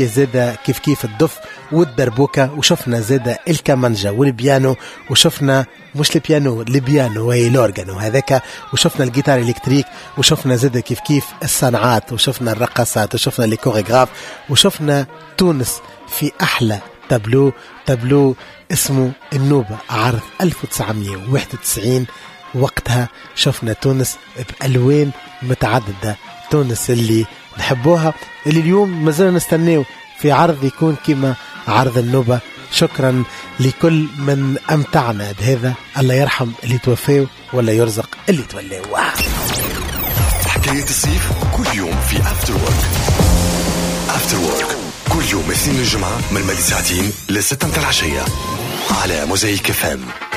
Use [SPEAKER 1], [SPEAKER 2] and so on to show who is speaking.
[SPEAKER 1] زاد كيف الدف والدربوكة، وشفنا زاد الكمانجا والبيانو، وشفنا مش البيانو وهي الأورغانو هذاك، وشفنا الجيتار الإلكتريك، وشفنا زاد كيف الصنعات، وشفنا الرقصات، وشفنا الكوريغراف، وشفنا تونس في أحلى تابلو اسمه النوبة، عرض 1991. وقتها شفنا تونس بألوان متعددة، تونس اللي نحبوها، اللي اليوم مازال نستناو في عرض يكون كما عرض النوبة. شكرا لكل من أمتعنا بهذا، الله يرحم اللي توفاو ولا يرزق اللي تولاو.
[SPEAKER 2] حكاية الصيف كل يوم في أفتر وورك كل يوم اثنين الجمعة من 2 ل 6 العشية على موزايك FM.